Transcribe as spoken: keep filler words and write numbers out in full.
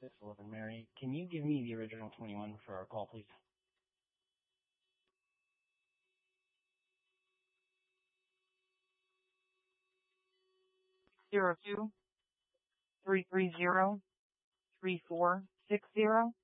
six eleven Mary. Can you give me the original twenty-one for our call, please? Zero two three three zero three four six zero.